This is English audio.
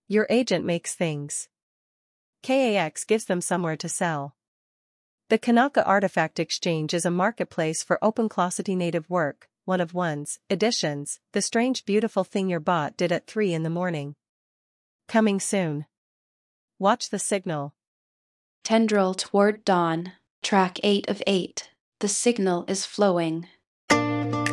Your agent makes things. KAX gives them somewhere to sell. The Kanaka Artifact Exchange is a marketplace for open-closet native work, one of one's editions, the strange beautiful thing your bot did at 3 in the morning. Coming soon. Watch the signal. Tendril toward dawn, track 8 of 8. The signal is flowing.